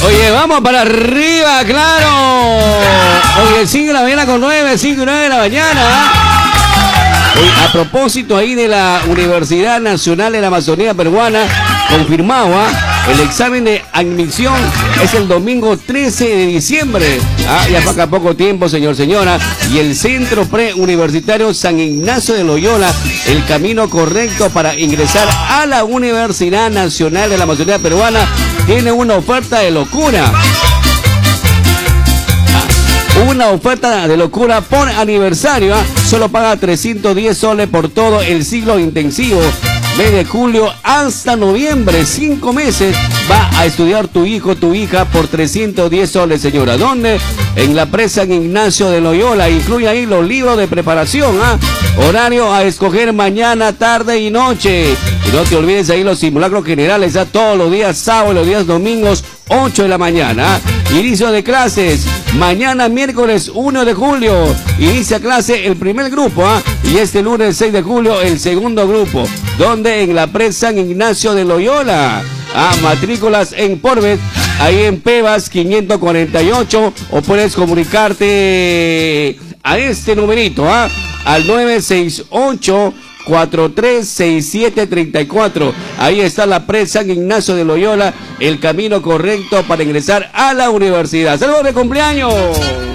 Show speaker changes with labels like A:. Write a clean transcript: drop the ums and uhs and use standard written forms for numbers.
A: Oye, vamos para arriba, claro. Oye, 5 de la mañana con 9, 5 y 9 de la mañana. Oye, a propósito ahí de la Universidad Nacional de la Amazonía Peruana, confirmado, el examen de admisión es el domingo 13 de diciembre. Ya falta poco tiempo, señora. Y el Centro Preuniversitario San Ignacio de Loyola, el camino correcto para ingresar a la Universidad Nacional de la Amazonía Peruana, tiene una oferta de locura. Una oferta de locura por aniversario. Solo paga 310 soles por todo el ciclo intensivo. De julio hasta noviembre, 5 meses, va a estudiar tu hijo, tu hija por 310 soles, señora. ¿Dónde? En la presa San Ignacio de Loyola. Incluye ahí los libros de preparación, horario a escoger mañana, tarde y noche. Y no te olvides ahí los simulacros generales, todos los días sábados y los días domingos, 8 de la mañana. Inicio de clases, mañana miércoles 1 de julio. Inicia clase el primer grupo, y este lunes 6 de julio el segundo grupo. ¿Dónde? En la presa San Ignacio de Loyola. Matrículas en Porvet, ahí en Pebas 548, o puedes comunicarte a este numerito, al 968 436734. Ahí está la presa San Ignacio de Loyola, el camino correcto para ingresar a la universidad. ¡Saludos de cumpleaños!